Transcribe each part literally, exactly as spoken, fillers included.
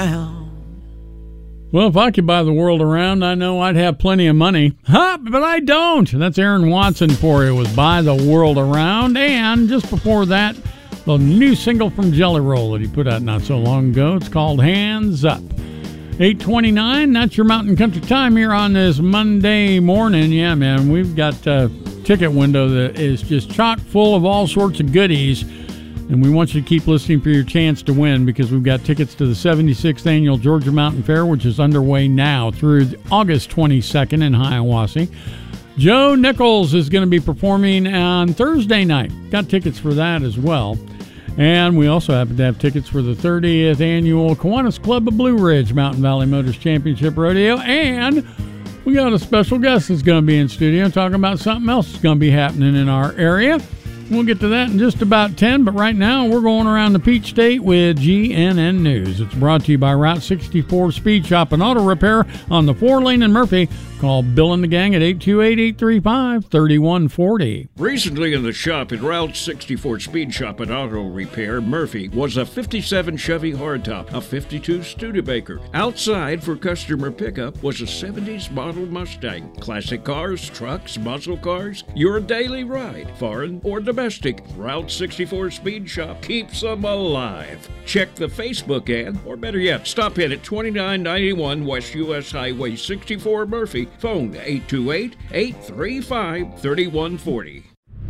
Well, if I could buy the world around, I know I'd have plenty of money. Ha! But I don't. That's Aaron Watson for you with Buy the World Around. And just before that, the new single from Jelly Roll that he put out not so long ago. It's called Hands Up. eight twenty-nine, that's your Mountain Country time here on this Monday morning. Yeah, man, we've got a ticket window that is just chock full of all sorts of goodies. And we want you to keep listening for your chance to win because we've got tickets to the seventy-sixth Annual Georgia Mountain Fair, which is underway now through August twenty-second in Hiawassee. Joe Nichols is going to be performing on Thursday night. Got tickets for that as well. And we also happen to have tickets for the thirtieth Annual Kiwanis Club of Blue Ridge Mountain Valley Motors Championship Rodeo. And we got a special guest that's going to be in studio talking about something else that's going to be happening in our area. We'll get to that in just about ten, but right now we're going around the Peach State with G N N News. It's brought to you by Route sixty-four Speed Shop and Auto Repair on the four lane in Murphy. Call Bill and the gang at eight two eight, eight three five, three one four zero. Recently in the shop at Route sixty-four Speed Shop and Auto Repair, Murphy was a fifty-seven Chevy hardtop, a fifty-two Studebaker. Outside for customer pickup was a seventies model Mustang. Classic cars, trucks, muscle cars, your daily ride, foreign or domestic. Route sixty-four Speed Shop keeps them alive. Check the Facebook ad, or better yet, stop in at twenty-nine ninety-one West U S Highway sixty-four, Murphy. Phone eight two eight, eight three five, three one four zero.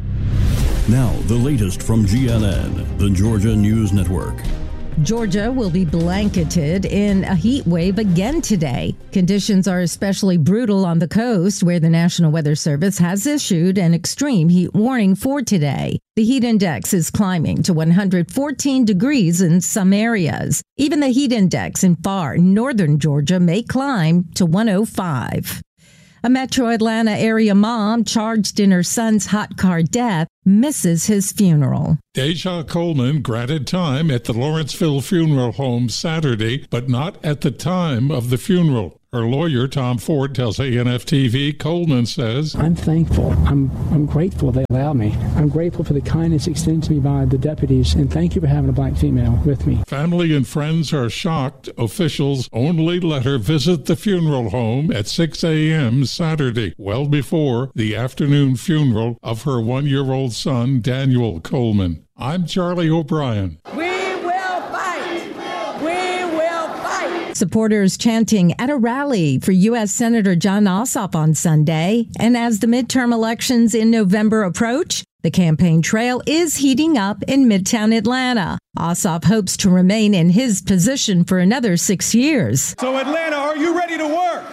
Now, the latest from G N N, the Georgia News Network. Georgia will be blanketed in a heat wave again today. Conditions are especially brutal on the coast, where the National Weather Service has issued an extreme heat warning for today. The heat index is climbing to one hundred fourteen degrees in some areas. Even the heat index in far northern Georgia may climb to one oh five. A Metro Atlanta area mom charged in her son's hot car death misses his funeral. Deja Coleman granted time at the Lawrenceville Funeral Home Saturday, but not at the time of the funeral. Her lawyer, Tom Ford, tells A N F T V, Coleman says, I'm thankful. I'm I'm grateful they allowed me. I'm grateful for the kindness extended to me by the deputies, and thank you for having a black female with me. Family and friends are shocked. Officials only let her visit the funeral home at six a.m. Saturday, well before the afternoon funeral of her one-year-old son, Daniel Coleman. I'm Charlie O'Brien. Supporters chanting at a rally for U S Senator Jon Ossoff on Sunday. And as the midterm elections in November approach, the campaign trail is heating up in Midtown Atlanta. Ossoff hopes to remain in his position for another six years. So Atlanta, are you ready to work?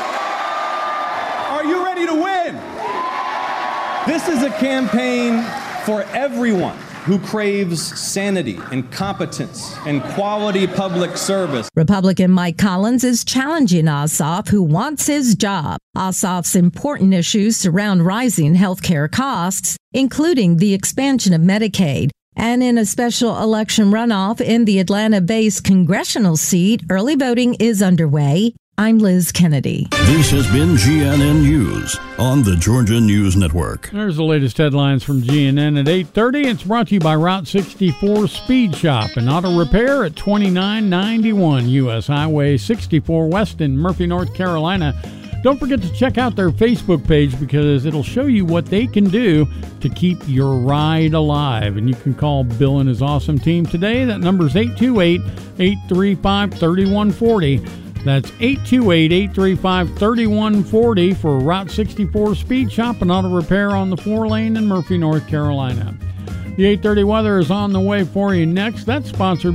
Are you ready to win? This is a campaign for everyone who craves sanity and competence and quality public service. Republican Mike Collins is challenging Ossoff, who wants his job. Ossoff's important issues surround rising health care costs, including the expansion of Medicaid. And in a special election runoff in the Atlanta-based congressional seat, early voting is underway. I'm Liz Kennedy. This has been G N N News on the Georgia News Network. There's the latest headlines from G N N at eight thirty. It's brought to you by Route sixty-four Speed Shop and Auto Repair at twenty-nine ninety-one U S Highway sixty-four West in Murphy, North Carolina. Don't forget to check out their Facebook page because it'll show you what they can do to keep your ride alive. And you can call Bill and his awesome team today. That number's eight two eight, eight three five, three one four zero. That's eight two eight, eight three five, three one four zero for Route sixty-four Speed Shop and Auto Repair on the four lane in Murphy, North Carolina. The eight thirty weather is on the way for you next. That's sponsored.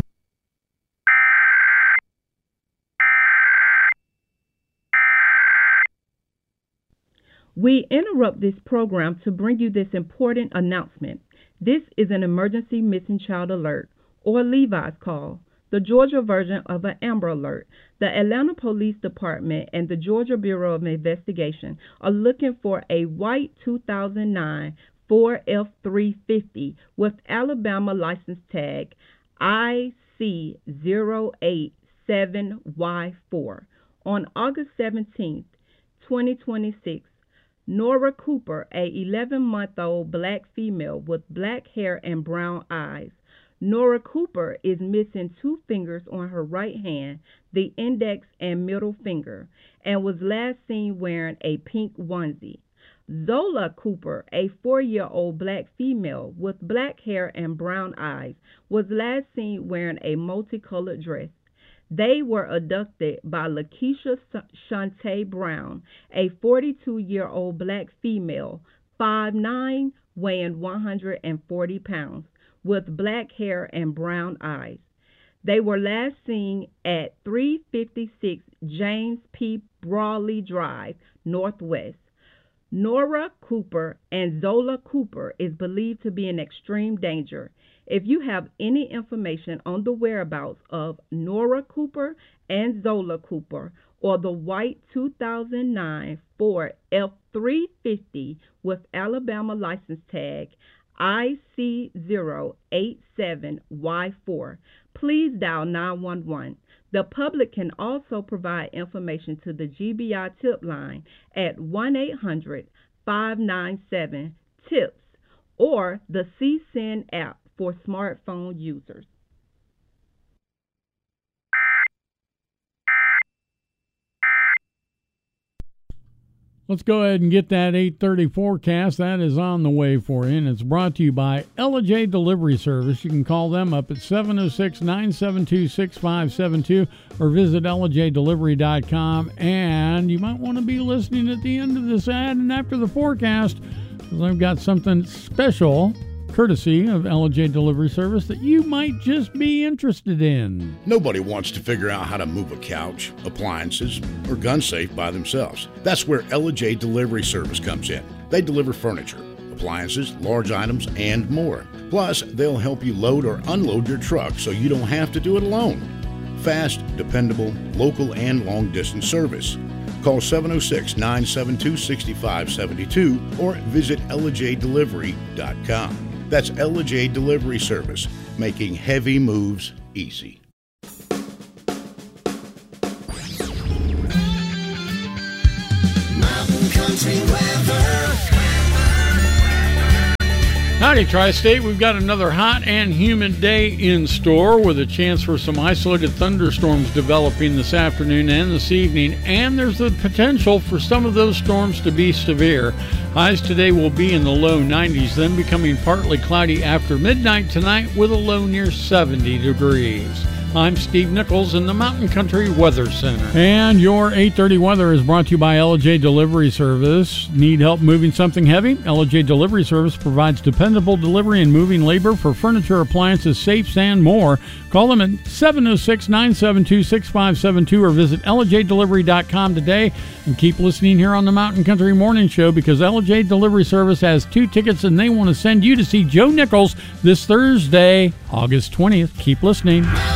We interrupt this program to bring you this important announcement. This is an emergency missing child alert, or Levi's call, the Georgia version of an Amber Alert. The Atlanta Police Department and the Georgia Bureau of Investigation are looking for a white two thousand nine Ford F three fifty with Alabama license tag I C zero eight seven Y four. On August seventeenth, twenty twenty-six, Nora Cooper, a eleven-month-old black female with black hair and brown eyes, Nora Cooper is missing two fingers on her right hand, the index and middle finger, and was last seen wearing a pink onesie. Zola Cooper, a four-year-old black female with black hair and brown eyes, was last seen wearing a multicolored dress. They were abducted by Lakeisha Shantae Brown, a forty-two-year-old black female, five nine, weighing one hundred forty pounds, with black hair and brown eyes. They were last seen at three fifty-six James P. Brawley Drive, Northwest. Nora Cooper and Zola Cooper is believed to be in extreme danger. If you have any information on the whereabouts of Nora Cooper and Zola Cooper, or the white two thousand nine Ford F three fifty with Alabama license tag I C zero eight seven Y four, please dial nine one one. The public can also provide information to the G B I tip line at one eight hundred five nine seven TIPS or the C S I N app for smartphone users. Let's go ahead and get that eight thirty forecast. That is on the way for you, and it's brought to you by Ella J Delivery Service. You can call them up at seven oh six, nine seven two, six five seven two or visit ella j delivery dot com. And you might want to be listening at the end of this ad and after the forecast, because I've got something special courtesy of Ella J Delivery Service that you might just be interested in. Nobody wants to figure out how to move a couch, appliances, or gun safe by themselves. That's where Ella J Delivery Service comes in. They deliver furniture, appliances, large items, and more. Plus, they'll help you load or unload your truck so you don't have to do it alone. Fast, dependable, local, and long-distance service. Call seven oh six, nine seven two, six five seven two or visit ella j delivery dot com. That's Ella J Delivery Service, making heavy moves easy. Mountain Country weather. Howdy, Tri-State. We've got another hot and humid day in store with a chance for some isolated thunderstorms developing this afternoon and this evening, and there's the potential for some of those storms to be severe. Highs today will be in the low nineties, then becoming partly cloudy after midnight tonight with a low near seventy degrees. I'm Steve Nichols in the Mountain Country Weather Center. And your eight thirty weather is brought to you by Ella J Delivery Service. Need help moving something heavy? Ella J Delivery Service provides dependable delivery and moving labor for furniture, appliances, safes, and more. Call them at seven oh six, nine seven two, six five seven two or visit ella j delivery dot com today. And keep listening here on the Mountain Country Morning Show, because Ella J Delivery Service has two tickets and they want to send you to see Joe Nichols this Thursday, August twentieth. Keep listening.